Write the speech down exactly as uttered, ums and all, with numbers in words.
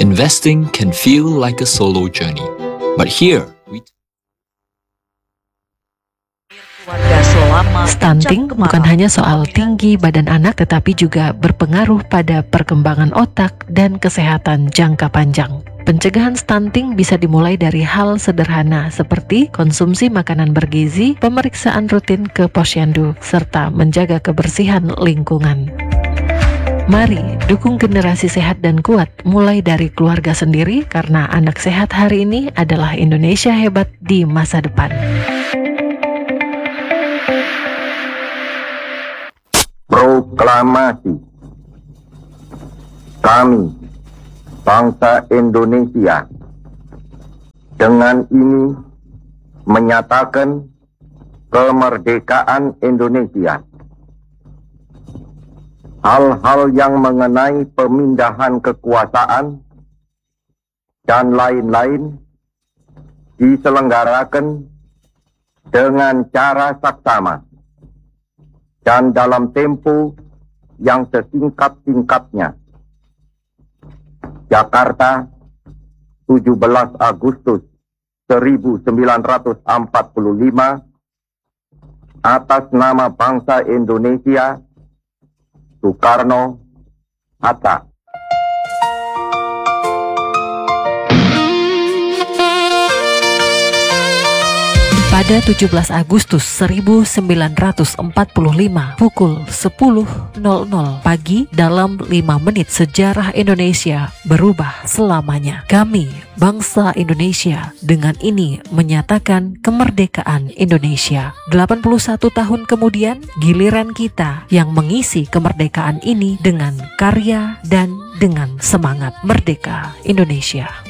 investing can feel like a solo journey. But here, we Stunting bukan hanya soal tinggi badan anak, tetapi juga berpengaruh pada perkembangan otak dan kesehatan jangka panjang. Pencegahan stunting bisa dimulai dari hal sederhana seperti konsumsi makanan bergizi, pemeriksaan rutin ke posyandu, serta menjaga kebersihan lingkungan. Mari dukung generasi sehat dan kuat mulai dari keluarga sendiri, karena anak sehat hari ini adalah Indonesia hebat di masa depan. Proklamasi. Kami, bangsa Indonesia, dengan ini menyatakan kemerdekaan Indonesia. Hal-hal yang mengenai pemindahan kekuasaan dan lain-lain diselenggarakan dengan cara saksama dan dalam tempo yang sesingkat-singkatnya. Jakarta, tujuh belas Agustus seribu sembilan ratus empat puluh lima, atas nama bangsa Indonesia, Soekarno-Hatta. Pada tujuh belas Agustus seribu sembilan ratus empat puluh lima pukul sepuluh nol nol pagi, dalam lima menit sejarah Indonesia berubah selamanya. Kami, bangsa Indonesia, dengan ini menyatakan kemerdekaan Indonesia. delapan puluh satu tahun kemudian, giliran kita yang mengisi kemerdekaan ini dengan karya dan dengan semangat. Merdeka Indonesia.